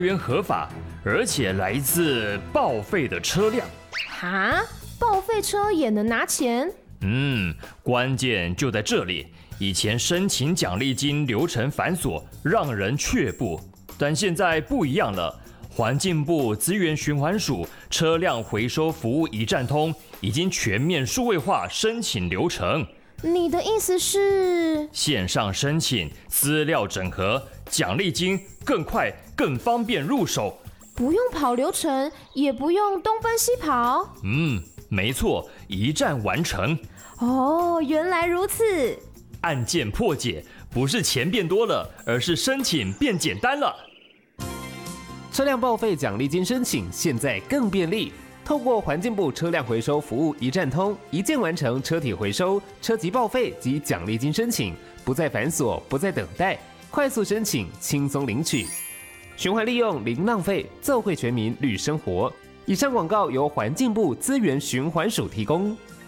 源合法，而且来自报废的车辆。 哈，报废车也能拿钱？ 关键就在这里。以前申请奖励金流程繁琐，让人却步，但现在不一样了。环境部资源循环署车辆回收服务一站通已经全面数位化申请流程。 你的意思是？ 线上申请，资料整合，奖励金更快更方便入手， 不用跑流程，也不用东奔西跑。 没错，一站完成。 哦，原来如此。 案件破解，不是钱变多了，而是申请变简单了。 车辆报废奖励金申请现在更便利，透过环境部车辆回收服务一站通，一键完成车体回收、车籍报废及奖励金申请，不再繁琐，不再等待，快速申请，轻松领取。循环利用，零浪费，奏会全民绿生活。以上广告由环境部资源循环署提供。